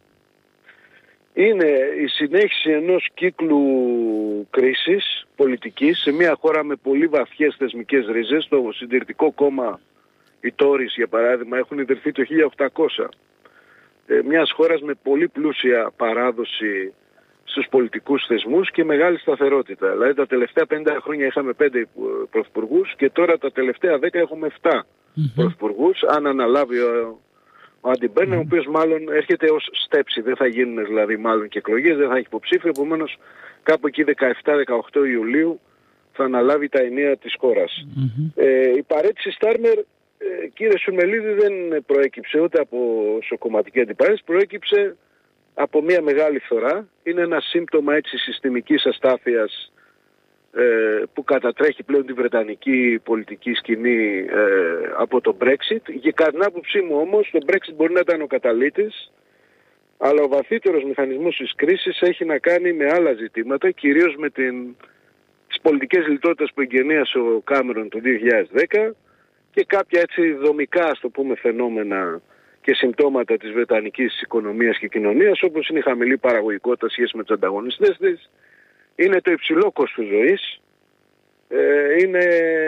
Είναι η συνέχιση ενός κύκλου κρίσης πολιτικής σε μια χώρα με πολύ βαθιές θεσμικές ρίζες. Το Συντηρητικό Κόμμα, οι Τόρις για παράδειγμα, έχουν ιδρυθεί το 1800. Μιας χώρας με πολύ πλούσια παράδοση στους πολιτικούς θεσμούς και μεγάλη σταθερότητα. Δηλαδή τα τελευταία 50 χρόνια είχαμε 5 πρωθυπουργούς και τώρα τα τελευταία 10 έχουμε 7 πρωθυπουργούς. Αν αναλάβει ο Άντι Μπέρναμ, ο οποίος μάλλον έρχεται ως στέψη, δεν θα γίνουν δηλαδή μάλλον και εκλογές, δεν θα έχει υποψήφιο, επομένως κάπου εκεί 17-18 Ιουλίου θα αναλάβει τα ενία της χώρας. Η παρέτηση Στάρμερ, κύριε Σουρμελίδη, δεν προέκυψε ούτε από σοκομματική αντιπαράθεση, προέκυψε από μια μεγάλη φθορά. Είναι ένα σύμπτωμα έτσι συστημικής αστάθειας που κατατρέχει πλέον τη βρετανική πολιτική σκηνή από το Brexit. Και κατά την άποψή μου όμως το Brexit μπορεί να ήταν ο καταλύτης, αλλά ο βαθύτερος μηχανισμός της κρίσης έχει να κάνει με άλλα ζητήματα, κυρίως με τις πολιτικές λιτότητες που εγγενίασε ο Κάμερον το 2010 και κάποια έτσι δομικά, ας το πούμε, φαινόμενα και συμπτώματα της βρετανικής οικονομίας και κοινωνίας, όπως είναι η χαμηλή παραγωγικότητα σχέση με τους ανταγωνιστές της, είναι το υψηλό κόστος ζωής, είναι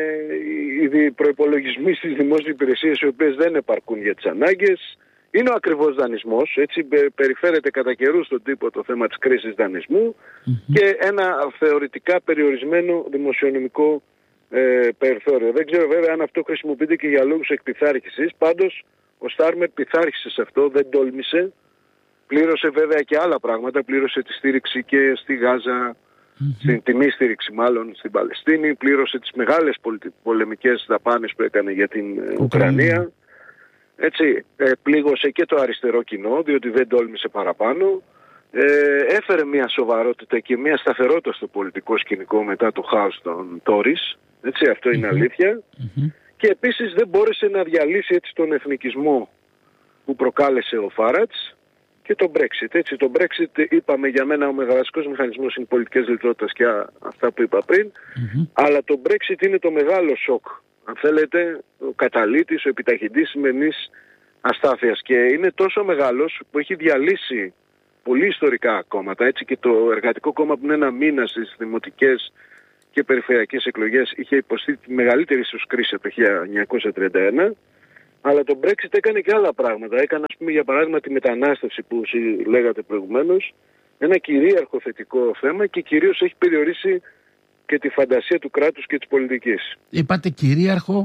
οι προϋπολογισμοί στις δημόσιες υπηρεσίες οι οποίες δεν επαρκούν για τις ανάγκες, είναι ο ακριβώς δανεισμός, έτσι περιφέρεται κατά καιρούς στον τύπο το θέμα της κρίσης δανεισμού και ένα θεωρητικά περιορισμένο δημοσιονομικό περιθώριο. Δεν ξέρω βέβαια αν αυτό χρησιμοποιείται και για λόγους εκπιθάρχησης, πάντως ο Στάρμερ πειθάρχησε σε αυτό, δεν τόλμησε, πλήρωσε βέβαια και άλλα πράγματα, πλήρωσε τη στήριξη και στη Γάζα, στην τιμή στήριξη μάλλον στην Παλαιστίνη, πλήρωσε τις μεγάλες πολεμικές δαπάνες που έκανε για την Ουκρανία. Έτσι, πλήγωσε και το αριστερό κοινό, διότι δεν τόλμησε παραπάνω. Έφερε μια σοβαρότητα και μια σταθερότητα στο πολιτικό σκηνικό μετά το χάος των Τόρις. Έτσι, αυτό είναι αλήθεια. Και επίσης δεν μπόρεσε να διαλύσει έτσι τον εθνικισμό που προκάλεσε ο Φάρατς και το Brexit. Έτσι, το Brexit, είπαμε, για μένα ο μεγαλύτερος μηχανισμός είναι πολιτικές λιτότητας και αυτά που είπα πριν, αλλά το Brexit είναι το μεγάλο σοκ, αν θέλετε, ο καταλύτης, ο επιταχυντής σημερινής αστάθειας, και είναι τόσο μεγάλος που έχει διαλύσει πολύ ιστορικά κόμματα, έτσι, και το Εργατικό Κόμμα που είναι ένα μήνα στις δημοτικές και περιφερειακές εκλογές είχε υποστεί τη μεγαλύτερη ίσως κρίση από το 1931, αλλά το Brexit έκανε και άλλα πράγματα. Έκανε, ας πούμε, για παράδειγμα τη μετανάστευση που λέγατε προηγουμένως, ένα κυρίαρχο θετικό θέμα, και κυρίως έχει περιορίσει και τη φαντασία του κράτους και της πολιτικής. Είπατε κυρίαρχο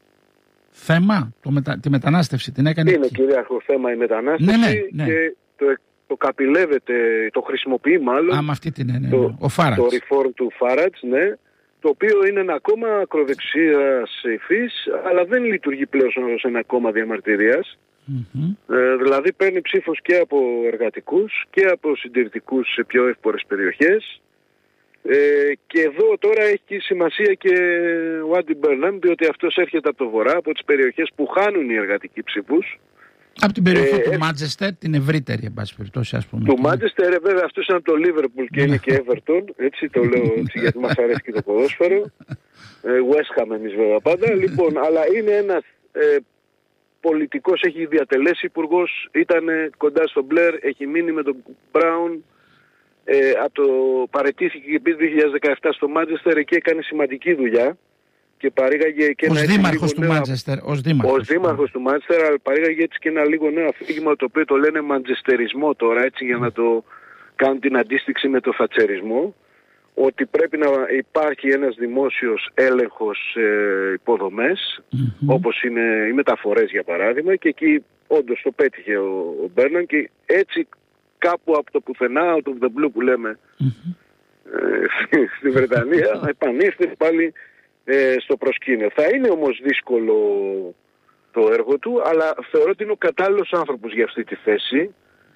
θέμα, τη μετανάστευση την έκανε. Είναι κυρίαρχο θέμα η μετανάστευση, ναι. Και το καπηλεύεται, το χρησιμοποιεί μάλλον αυτή την έννοια, ο Φάρατς. Το reform του Φάρατς, ναι, το οποίο είναι ένα κόμμα ακροδεξίας υφής, αλλά δεν λειτουργεί πλέον ως ένα κόμμα διαμαρτυρίας. Δηλαδή παίρνει ψήφους και από εργατικούς και από συντηρητικούς σε πιο εύπορες περιοχές. Και εδώ τώρα έχει σημασία και ο Άντι Μπέρναμ, διότι αυτός έρχεται από το βορρά, από τις περιοχές που χάνουν οι εργατικοί ψήφους. Από την περιοχή του Μάντσεστερ, την ευρύτερη, εν πάση περιπτώσει, ας πούμε. Του Μάντσεστερ, βέβαια, αυτός είναι από το Λίβερπουλ και είναι και Everton, έτσι το λέω, έτσι, γιατί μας αρέσει και το ποδόσφαιρο. West Ham εμείς βέβαια πάντα. Λοιπόν, αλλά είναι ένας πολιτικός, έχει διατελέσει υπουργός, ήταν κοντά στον Μπλερ, έχει μείνει με τον Μπράουν, παραιτήθηκε και πήγε 2017 στο Μάντσεστερ, εκεί έκανε σημαντική δουλειά και παρήγαγε και ως δήμαρχος του Μάντσεστερ. Ως δήμαρχος του Μάντσεστερ, αλλά παρήγαγε έτσι και ένα λίγο νέο αφήγημα, το οποίο το λένε μαντζεστερισμό τώρα, έτσι, για να το κάνουν την αντίστοιξη με το θατσερισμό, ότι πρέπει να υπάρχει ένας δημόσιος έλεγχος υποδομές, όπως είναι οι μεταφορές για παράδειγμα, και εκεί όντως το πέτυχε ο Μπέρναμ, και έτσι κάπου από το πουθενά, out of the blue που λέμε, στη Βρετανία, επανήλθε πάλι στο προσκήνιο. Θα είναι όμως δύσκολο το έργο του, αλλά θεωρώ ότι είναι ο κατάλληλος άνθρωπος για αυτή τη θέση.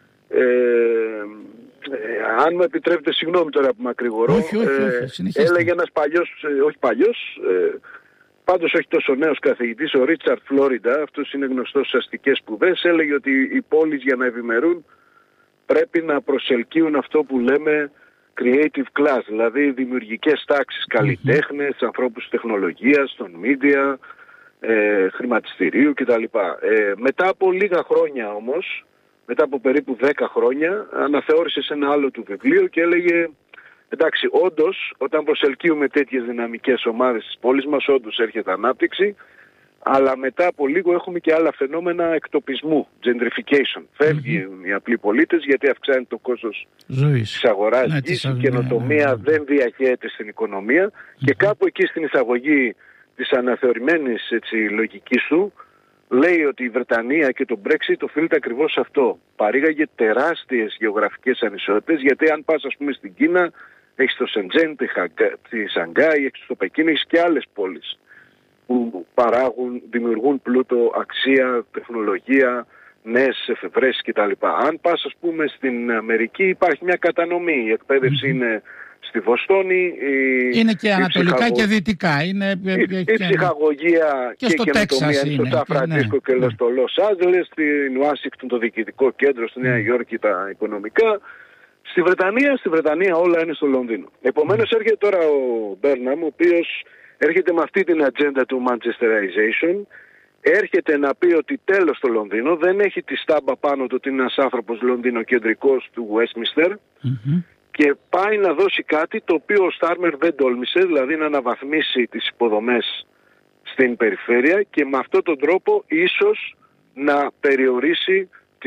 Αν μου επιτρέπετε, συγγνώμη τώρα που μακρηγορώ, έλεγε ένας παλιός, όχι παλιός, πάντως όχι τόσο νέος καθηγητής, ο Ρίτσαρτ Φλόριντα, αυτός είναι γνωστός στις αστικές σπουδές, έλεγε ότι οι πόλεις για να ευημερούν πρέπει να προσελκύουν αυτό που λέμε creative class, δηλαδή δημιουργικές τάξεις, καλλιτέχνες, ανθρώπους τεχνολογίας, των media, χρηματιστηρίου κτλ. Μετά από λίγα χρόνια όμως, μετά από περίπου 10 χρόνια, αναθεώρησε σε ένα άλλο του βιβλίο και έλεγε, εντάξει, όντως, όταν προσελκύουμε τέτοιες δυναμικές ομάδες της πόλης μας, όντως έρχεται ανάπτυξη, αλλά μετά από λίγο έχουμε και άλλα φαινόμενα εκτοπισμού, gentrification. Φεύγουν οι απλοί πολίτες γιατί αυξάνει το κόστος της αγοράς γης, η καινοτομία δεν διαχέεται στην οικονομία και κάπου εκεί στην εισαγωγή της αναθεωρημένης λογικής του, λέει ότι η Βρετανία και το Brexit οφείλεται ακριβώς σε αυτό. Παρήγαγε τεράστιες γεωγραφικές ανισότητες, γιατί αν πας, ας πούμε, στην Κίνα, έχεις το Σεντζέν, τη Σανγκάη, έχεις το Πεκίνο, έχεις και άλλες πόλεις που δημιουργούν πλούτο, αξία, τεχνολογία, νέες εφευρέσεις κτλ. Αν πας, ας πούμε, στην Αμερική, υπάρχει μια κατανομή. Η εκπαίδευση είναι στη Βοστόνη. Είναι και ανατολικά και δυτικά. Η ψυχαγωγία και η καινοτομία είναι στο Σαν Φρανσίσκο και στο Λος Άντζελες, στην Ουάσιγκτον το διοικητικό κέντρο, στη Νέα Υόρκη τα οικονομικά. Στη Βρετανία όλα είναι στο Λονδίνο. Επομένως έρχεται τώρα ο Μπέρναμ, ο οποίος έρχεται με αυτή την ατζέντα του Manchesterization, έρχεται να πει ότι τέλος το Λονδίνο, δεν έχει τη στάμπα πάνω του ότι είναι ένας άνθρωπος λονδινοκεντρικός του Westminster, και πάει να δώσει κάτι το οποίο ο Στάρμερ δεν τόλμησε, δηλαδή να αναβαθμίσει τις υποδομές στην περιφέρεια και με αυτόν τον τρόπο ίσως να περιορίσει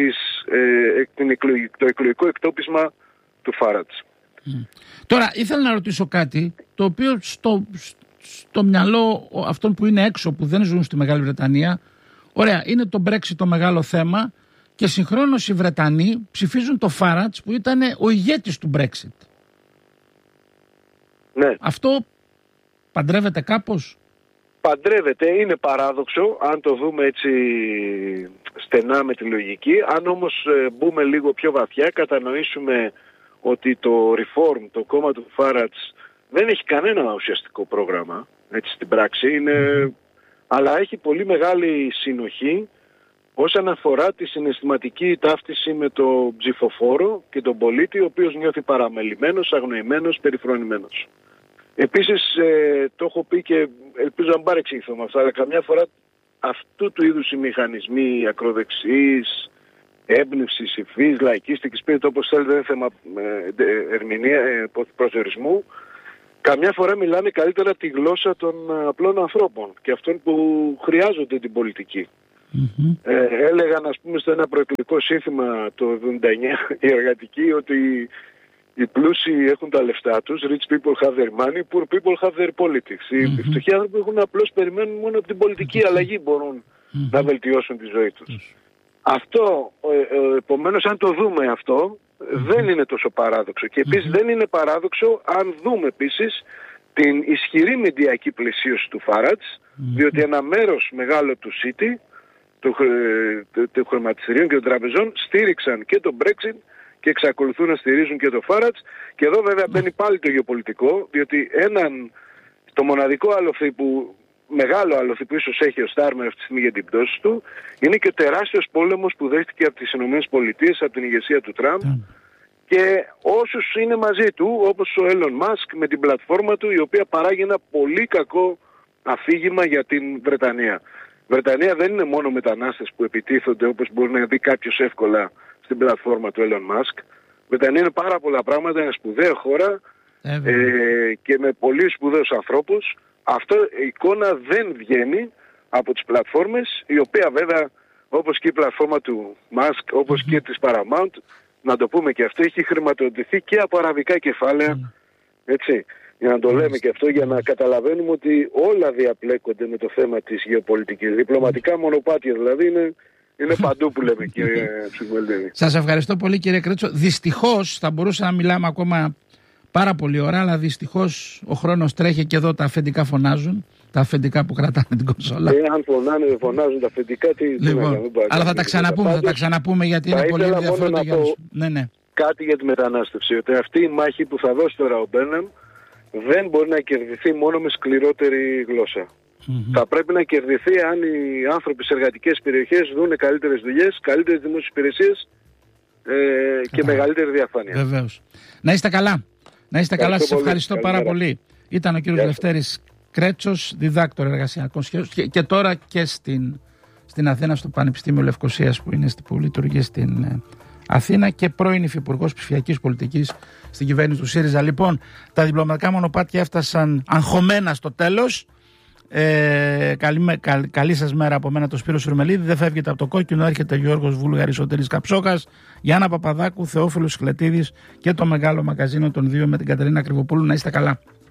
το εκλογικό εκτόπισμα του Φάρατς. Τώρα ήθελα να ρωτήσω κάτι το οποίο στο μυαλό αυτών που είναι έξω, που δεν ζουν στη Μεγάλη Βρετανία, ωραία, είναι το Brexit το μεγάλο θέμα και συγχρόνως οι Βρετανοί ψηφίζουν το Φάρατς που ήταν ο ηγέτης του Brexit. Ναι. Αυτό παντρεύεται κάπως? Παντρεύεται, είναι παράδοξο αν το δούμε έτσι στενά με τη λογική. Αν όμως μπούμε λίγο πιο βαθιά, κατανοήσουμε ότι το Reform, το κόμμα του Φάρατς, δεν έχει κανένα ουσιαστικό πρόγραμμα έτσι στην πράξη, αλλά έχει πολύ μεγάλη συνοχή όσον αφορά τη συναισθηματική ταύτιση με το ψηφοφόρο και τον πολίτη, ο οποίος νιώθει παραμελημένος, αγνοημένος, περιφρονημένος. Επίσης, το έχω πει και ελπίζω να μην παρεξηγηθώ με αυτό, αλλά καμιά φορά αυτού του είδους οι μηχανισμοί ακροδεξιής, έμπνευσης, υφής, λαϊκίστικης, πείτε το όπως θέλετε, δεν είναι θέμα ερμηνεία, προσδιορισμού. Καμιά φορά μιλάνε καλύτερα τη γλώσσα των απλών ανθρώπων και αυτών που χρειάζονται την πολιτική. Έλεγαν, ας πούμε, στο ένα προεκλογικό σύνθημα το 1979 οι εργατικοί ότι οι πλούσιοι έχουν τα λεφτά τους, rich people have their money, poor people have their politics. Οι φτωχοί άνθρωποι έχουν απλώς περιμένουν μόνο από την πολιτική αλλαγή μπορούν να βελτιώσουν τη ζωή τους. Αυτό, επομένως, αν το δούμε αυτό, δεν είναι τόσο παράδοξο. Και επίσης δεν είναι παράδοξο αν δούμε επίσης την ισχυρή μηντιακή πλαισίωση του Φάρατς, διότι ένα μέρος μεγάλο του City, του χρηματιστηρίων και των τραπεζών, στήριξαν και το Brexit και εξακολουθούν να στηρίζουν και το Φάρατς. Και εδώ βέβαια μπαίνει πάλι το γεωπολιτικό, διότι το μοναδικό άλοθη μεγάλο άλοθη που ίσως έχει ο Στάρμερ αυτή τη στιγμή για την πτώση του, είναι και ο τεράστιος πόλεμος που δέχτηκε από τις ΗΠΑ, από την ηγεσία του Τραμπ, και όσους είναι μαζί του, όπως ο Έλλον Μάσκ με την πλατφόρμα του, η οποία παράγει ένα πολύ κακό αφήγημα για την Βρετανία. Η Βρετανία δεν είναι μόνο μετανάστες που επιτίθονται, όπως μπορεί να δει κάποιος εύκολα στην πλατφόρμα του Έλλον Μάσκ. Μετανιώνει πάρα πολλά πράγματα, είναι σπουδαία χώρα και με πολύ σπουδαίους ανθρώπους. Αυτό η εικόνα δεν βγαίνει από τις πλατφόρμες, η οποία βέβαια, όπως και η πλατφόρμα του Musk, όπως και της Paramount, να το πούμε και αυτό, έχει χρηματοδοτηθεί και από αραβικά κεφάλαια, έτσι, για να το λέμε και αυτό, για να καταλαβαίνουμε ότι όλα διαπλέκονται με το θέμα της γεωπολιτικής. Διπλωματικά μονοπάτια δηλαδή είναι παντού που λέμε, κύριε Ψυχολίδη. Σας ευχαριστώ πολύ, κύριε Κρέτσο. Δυστυχώς θα μπορούσαμε να μιλάμε ακόμα πάρα πολύ ώρα, αλλά δυστυχώς ο χρόνος τρέχει και εδώ τα αφεντικά φωνάζουν. Τα αφεντικά που κρατάνε την κονσόλα. Αν φωνάζουν τα αφεντικά, λοιπόν, αλλά θα τα ξαναπούμε, γιατί είναι πολύ ενδιαφέροντα για όλους. Ναι. Κάτι για τη μετανάστευση. Ότι αυτή η μάχη που θα δώσει τώρα ο Μπέρναμ δεν μπορεί να κερδιθεί μόνο με σκληρότερη γλώσσα. Θα πρέπει να κερδιθεί αν οι άνθρωποι σε εργατικές περιοχές δουν καλύτερες δουλειές, καλύτερες δημόσιες υπηρεσίες και μεγαλύτερη διαφάνεια. Βεβαίως. Να είστε καλά. Σας ευχαριστώ πάρα πολύ. Ήταν ο κύριος Λευτέρης Κρέτσος, διδάκτορ εργασιακών σχέσεων και τώρα και στην Αθήνα, στο Πανεπιστήμιο Λευκωσίας που λειτουργεί στην Αθήνα, και πρώην υφυπουργός ψηφιακής πολιτικής στην κυβέρνηση του ΣΥΡΙΖΑ. Λοιπόν, τα διπλωματικά μονοπάτια έφτασαν αγχωμένα στο τέλος. Καλή σας μέρα από μένα, το Σπύρο Σουρμελίδη. Δεν φεύγετε από το κόκκινο, έρχεται Γιώργος Βούλγαρης, Σωτήρης Καψόκας, Γιάννα Παπαδάκου, Θεόφιλος Σιχλετίδης και το μεγάλο μαγκαζίνο των δύο με την Κατερίνα Κρυβοπούλου. Να είστε καλά.